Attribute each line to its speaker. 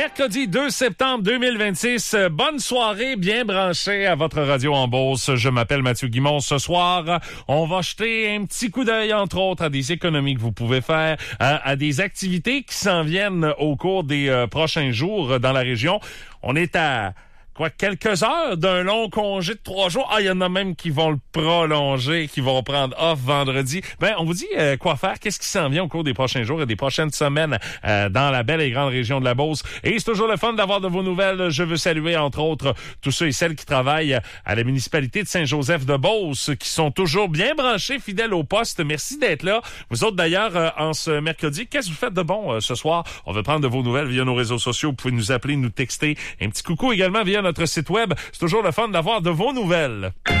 Speaker 1: Mercredi 2 septembre 2026. Bonne soirée, bien branchée à votre radio en Beauce. Je m'appelle Mathieu Guimond. Ce soir, on va jeter un petit coup d'œil, entre autres, à des économies que vous pouvez faire, à des activités qui s'en viennent au cours des prochains jours dans la région. On est à quelques heures d'un long congé de 3 jours. Ah, il y en a même qui vont le prolonger, qui vont prendre off vendredi. On vous dit quoi faire, qu'est-ce qui s'en vient au cours des prochains jours et des prochaines semaines dans la belle et grande région de la Beauce. Et c'est toujours le fun d'avoir de vos nouvelles. Je veux saluer, entre autres, tous ceux et celles qui travaillent à la municipalité de Saint-Joseph-de-Beauce, qui sont toujours bien branchés, fidèles au poste. Merci d'être là. Vous autres, d'ailleurs, en ce mercredi, qu'est-ce que vous faites de bon ce soir? On veut prendre de vos nouvelles via nos réseaux sociaux. Vous pouvez nous appeler, nous texter. Un petit coucou également via notre site web. C'est toujours le fun d'avoir de vos nouvelles.